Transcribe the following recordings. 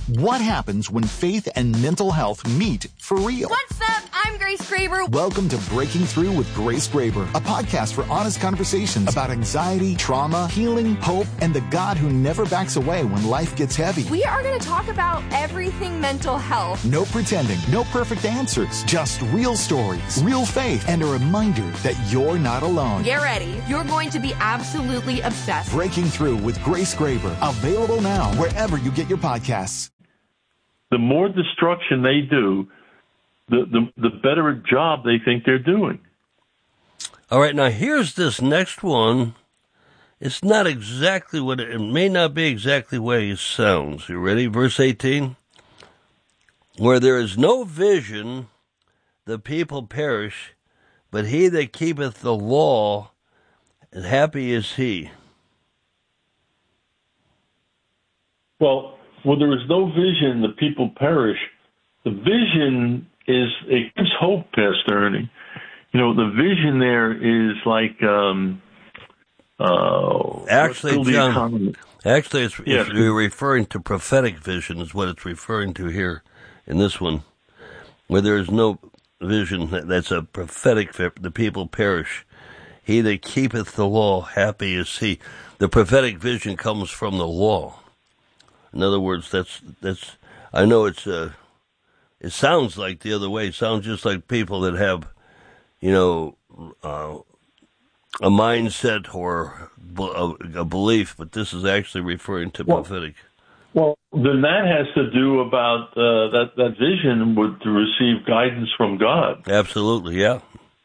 What happens when faith and mental health meet for real? What's up? I'm Grace Graber. Welcome to Breaking Through with Grace Graber, a podcast for honest conversations about anxiety, trauma, healing, hope, and the God who never backs away when life gets heavy. We are going to talk about everything mental health. No pretending, no perfect answers, just real stories, real faith, and a reminder that you're not alone. Get ready. You're going to be absolutely obsessed. Breaking Through with Grace Graber, available now wherever you get your podcasts. The more destruction they do, the better a job they think they're doing. All right, now here's this next one. It's not exactly what it may not be exactly the way it sounds. You ready? Verse 18. Where there is no vision, the people perish, but he that keepeth the law, and happy is he. Well, where there is no vision, the people perish. The vision it gives hope, Pastor Ernie. You know, the vision there is like it's referring to prophetic vision is what it's referring to here in this one. Where there is no vision, that's a prophetic, the people perish. He that keepeth the law, happy is he. The prophetic vision comes from the law. In other words, that's. I know it sounds like the other way. It sounds just like people that have, a mindset or a belief, but this is actually referring to prophetic. Well, then that has to do about that vision would to receive guidance from God. Absolutely, yeah.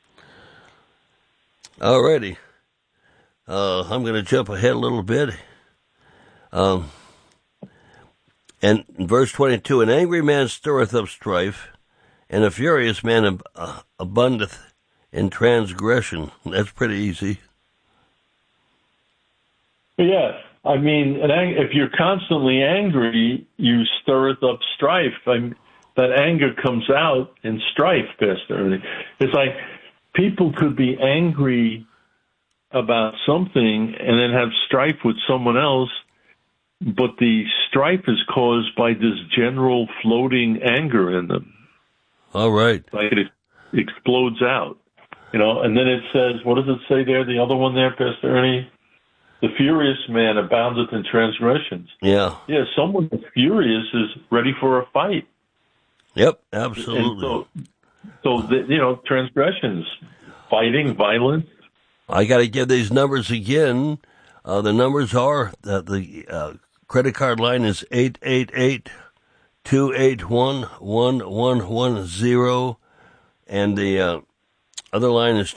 All righty. I'm going to jump ahead a little bit. And in verse 22, an angry man stirreth up strife, and a furious man abundeth in transgression. That's pretty easy. Yeah, I mean, if you're constantly angry, you stirreth up strife. That anger comes out in strife, Pastor. It's like people could be angry about something and then have strife with someone else, but the strife is caused by this general floating anger in them. All right. Like it explodes out, and then it says, what does it say there, the other one there, Pastor Ernie? The furious man aboundeth in transgressions. Yeah. Yeah, someone that's furious is ready for a fight. Yep, absolutely. So transgressions, fighting, violence. I got to give these numbers again. The numbers are that the credit card line is 888-281-1110, and the other line is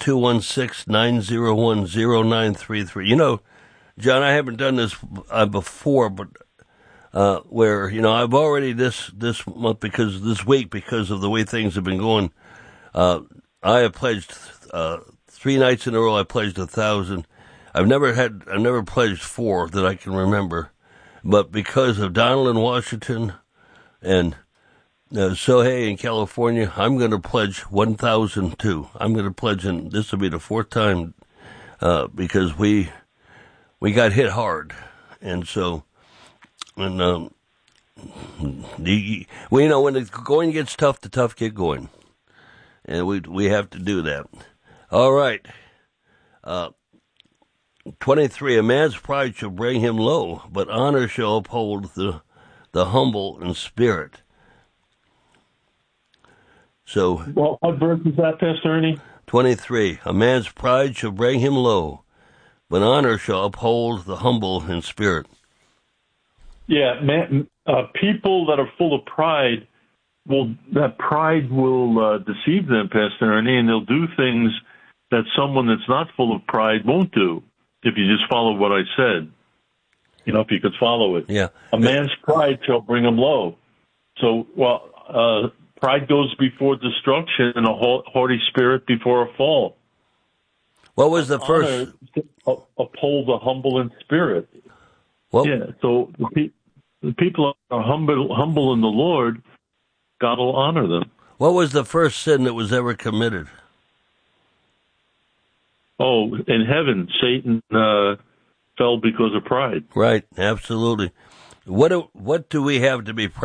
216-901-0933. John, I haven't done this before, but where I've already this month this week because of the way things have been going, I have pledged 3 nights in a row. I pledged 1,000. I've never pledged 4 that I can remember. But because of Donald in Washington and Sohei in California, I'm going to pledge 1,000 too. I'm going to pledge, and this will be the 4th time because we got hit hard, and so when the going gets tough, the tough get going, and we have to do that. All right. 23, a man's pride shall bring him low, but honor shall uphold the humble in spirit. So, well, what verse is that, Pastor Ernie? 23, a man's pride shall bring him low, but honor shall uphold the humble in spirit. Yeah, people that are full of pride, that pride will deceive them, Pastor Ernie, and they'll do things that someone that's not full of pride won't do. If you just follow what I said, if you could follow it. Yeah. A man's pride shall bring him low. So, pride goes before destruction and a haughty spirit before a fall. What was the first? Uphold the humble in spirit. Well, yeah, so the people are humble in the Lord, God will honor them. What was the first sin that was ever committed? Oh, in heaven, Satan fell because of pride. Right, absolutely. What do we have to be proud